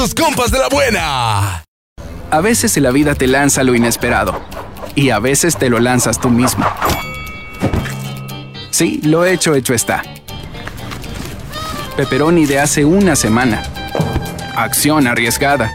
Tus compas de la buena. A veces la vida te lanza lo inesperado. Y a veces te lo lanzas tú mismo. Sí, lo hecho está. Pepperoni de hace una semana. Acción arriesgada.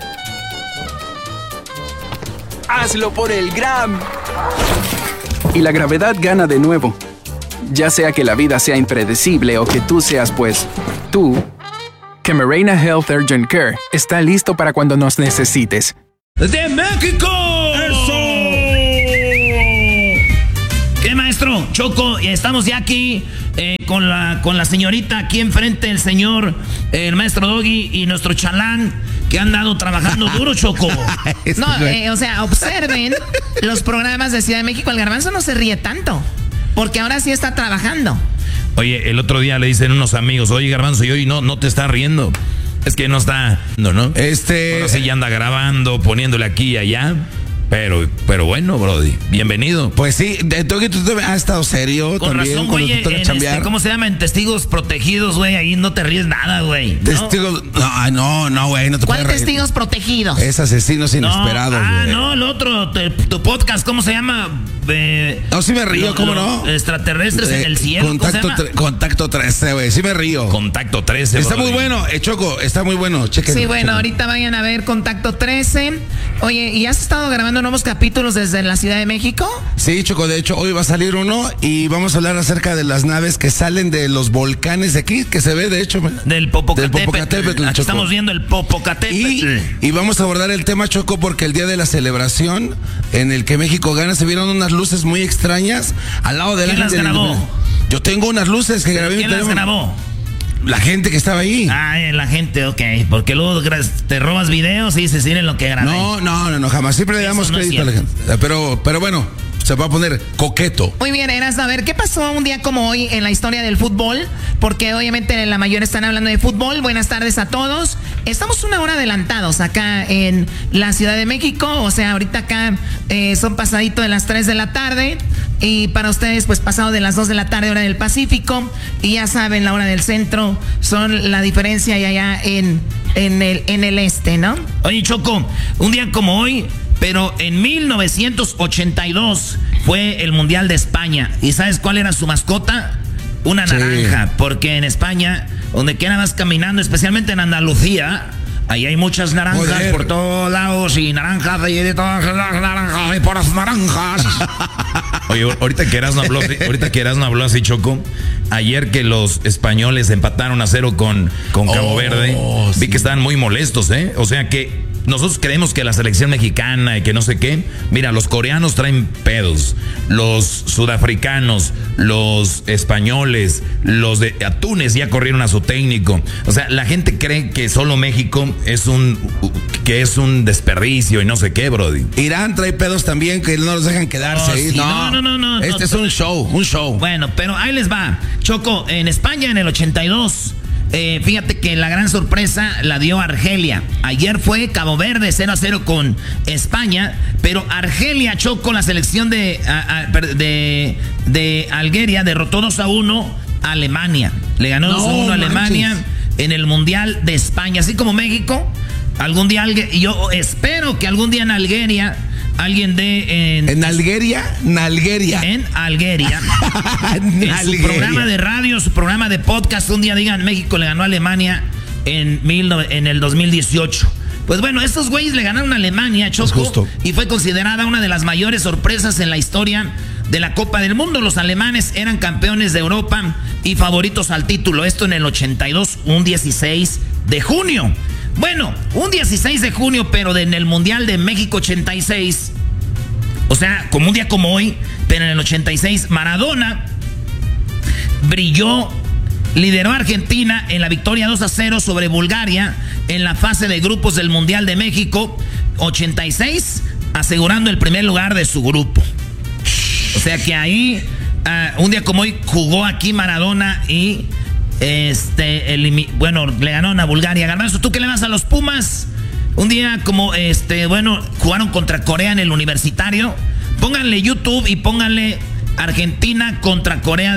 ¡Hazlo por el Gram! Y la gravedad gana de nuevo. Ya sea que la vida sea impredecible o que tú seas, pues, tú. Camarena Health Urgent Care está listo para cuando nos necesites. ¡De México! ¡Eso! ¿Qué, maestro? Choco, estamos ya aquí con la señorita aquí enfrente, el señor, el maestro Doggy y nuestro chalán, que han dado trabajando duro, Choco. No, o sea, observen los programas de Ciudad de México. El Garbanzo no se ríe tanto, porque ahora sí está trabajando. Oye, el otro día le dicen unos amigos, oye, Garbanzo, y hoy no te estás riendo. Es que no está, ¿no? Ahora sí ya anda grabando, poniéndole aquí y allá. Pero bueno, Brody, bienvenido. Pues sí, tú has estado serio con también. Razón, güey, ¿cómo se llama? En testigos protegidos, güey, ahí no te ríes nada, güey. Testigos, no, güey, no te ¿Cuál puedes testigos protegidos? Es asesinos inesperados, güey. No, el otro, tu podcast, ¿cómo se llama? No, sí me río, ¿cómo no? Extraterrestres en el cielo. Contacto 13, güey, sí me río. Contacto 13, está muy bueno, Choco, está muy bueno, chequen. Sí, bueno, ahorita vayan a ver Contacto 13. Oye, ¿y has estado grabando nuevos capítulos desde la Ciudad de México? Sí, Choco, de hecho, hoy va a salir uno y vamos a hablar acerca de las naves que salen de los volcanes de aquí, que se ve, de hecho. Del Popocatépetl. Aquí estamos viendo el Popocatépetl. Y vamos a abordar el tema, Choco, porque el día de la celebración en el que México gana, se vieron unas luces muy extrañas al lado de la gente. ¿Quién las grabó? Yo tengo unas luces que grabé. ¿Quién las grabó? La gente que estaba ahí. La gente, ok. Porque luego te robas videos y dices, miren lo que grabé. No, jamás. Siempre le damos crédito a la gente. Pero bueno, se va a poner coqueto. Muy bien, Eras, a ver, ¿qué pasó un día como hoy en la historia del fútbol? Porque obviamente la mayoría están hablando de fútbol. Buenas tardes a todos. Estamos una hora adelantados acá en la Ciudad de México. O sea, ahorita acá son pasadito de las 3 de la tarde. Y para ustedes, pues pasado de las 2 de la tarde, hora del Pacífico. Y ya saben, la hora del centro son la diferencia y allá en el este, ¿no? Oye, Choco, un día como hoy, pero en 1982 fue el Mundial de España. ¿Y sabes cuál era su mascota? Una naranja, porque en España, donde quiera vas caminando, especialmente en Andalucía, ahí hay muchas naranjas por todos lados y naranjas y de todas las naranjas y por las naranjas. Oye, ahorita que Erasmo habló así, Choco, ayer que los españoles empataron a 0 con Cabo Verde, vi que estaban muy molestos, ¿eh? O sea que nosotros creemos que la selección mexicana y que no sé qué. Mira, los coreanos traen pedos, los sudafricanos, los españoles, los de Túnez ya corrieron a su técnico. O sea, la gente cree que solo México es un desperdicio y no sé qué, Brody. Irán trae pedos también que no los dejan quedarse ahí. Sí, no. Este es un show. Bueno, pero ahí les va. Choco, en España en el 82... fíjate que la gran sorpresa la dio Argelia. Ayer fue Cabo Verde 0-0 con España, pero Argelia, Choco, la selección de Algeria derrotó 2-1 a Alemania. Le ganó 2-1 a Alemania en el Mundial de España. Así como México, algún día, yo espero que algún día en Algeria alguien ¿En Algeria? En Algeria. En su programa de radio, su programa de podcast, un día digan, México le ganó a Alemania en el 2018. Pues bueno, estos güeyes le ganaron a Alemania, Choco, y fue considerada una de las mayores sorpresas en la historia de la Copa del Mundo. Los alemanes eran campeones de Europa y favoritos al título. Esto en el 82, un 16 de junio. Bueno, un 16 de junio, pero en el Mundial de México 86, o sea, como un día como hoy, pero en el 86, Maradona brilló, lideró a Argentina en la victoria 2-0 sobre Bulgaria en la fase de grupos del Mundial de México 86, asegurando el primer lugar de su grupo. O sea que ahí, un día como hoy, jugó aquí Maradona y... le ganaron a Bulgaria. Garbanzo, ¿tú qué le vas a los Pumas? Un día como jugaron contra Corea en el Universitario. Pónganle YouTube y pónganle Argentina contra Corea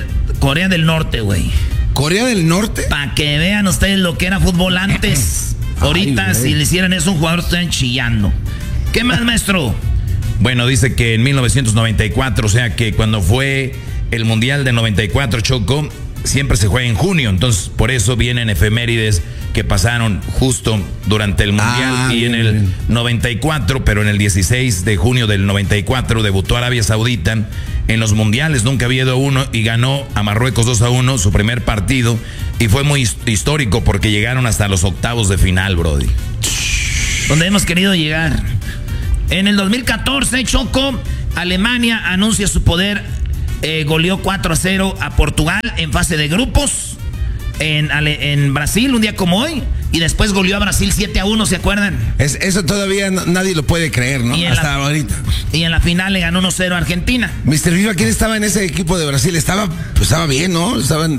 del Norte, güey. ¿Corea del Norte? Para que vean ustedes lo que era fútbol antes. Ahorita, si le hicieran eso a un jugador, estarían chillando. ¿Qué más, maestro? Bueno, dice que en 1994, o sea que cuando fue el Mundial de 94, Choco, siempre se juega en junio. Entonces, por eso vienen efemérides que pasaron justo durante el Mundial. Y en el 94, pero en el 16 de junio del 94, debutó Arabia Saudita en los Mundiales. Nunca había ido uno y ganó a Marruecos 2-1 su primer partido. Y fue muy histórico porque llegaron hasta los octavos de final, brody. Donde hemos querido llegar. En el 2014, Choco, Alemania anuncia su poder. Goleó 4-0 a Portugal en fase de grupos. En Brasil, un día como hoy. Y después goleó a Brasil 7-1, ¿se acuerdan? Eso todavía nadie lo puede creer, ¿no? Hasta ahorita. Y en la final le ganó 1-0 a Argentina. Mr. Viva, ¿quién estaba en ese equipo de Brasil? Estaba bien, ¿no?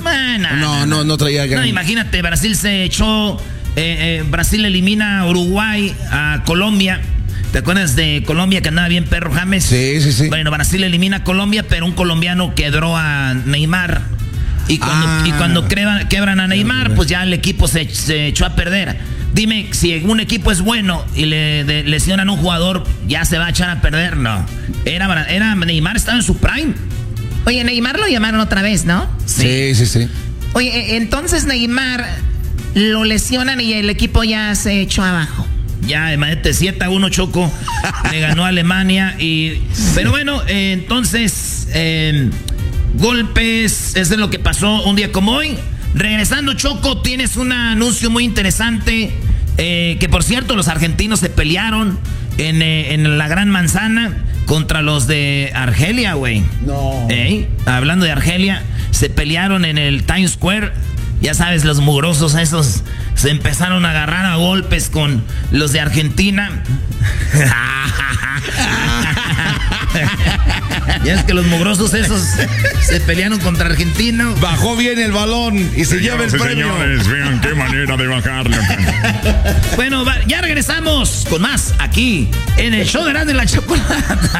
No traía ganas. No, imagínate, Brasil se echó... Brasil elimina a Uruguay, a Colombia. ¿Te acuerdas de Colombia que andaba bien perro James? Sí. Bueno, Brasil elimina a Colombia, pero un colombiano quebró a Neymar. Y cuando quebran a Neymar, pues ya el equipo se echó a perder. Dime, si un equipo es bueno y le lesionan a un jugador, ¿ya se va a echar a perder? No. Era Neymar, estaba en su prime. Oye, Neymar lo llamaron otra vez, ¿no? Sí. Oye, entonces Neymar lo lesionan y el equipo ya se echó abajo. Ya, imagínate, 7-1, Choco. Le ganó a Alemania. Pero bueno, entonces... golpes, eso es lo que pasó un día como hoy. Regresando, Choco, tienes un anuncio muy interesante. Que por cierto, los argentinos se pelearon en la Gran Manzana contra los de Argelia, güey. No. Hablando de Argelia, se pelearon en el Times Square. Ya sabes, los mugrosos esos se empezaron a agarrar a golpes con los de Argentina. Ya es que los mugrosos esos se pelearon contra Argentina. Bajó bien el balón y se lleva el premio. Señores, vean qué manera de bajarle. Bueno, ya regresamos con más aquí en el show de Erasmo y la Chocolata.